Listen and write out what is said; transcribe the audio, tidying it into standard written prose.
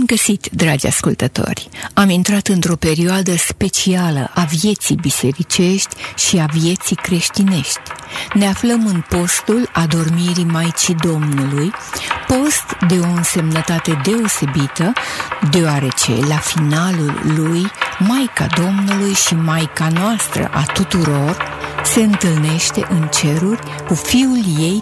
găsit, dragi ascultători! Am intrat într-o perioadă specială a vieții bisericești și a vieții creștinești. Ne aflăm în postul adormirii Maicii Domnului, post de o însemnătate deosebită, deoarece la finalul lui Maica Domnului și Maica noastră a tuturor se întâlnește în ceruri cu Fiul ei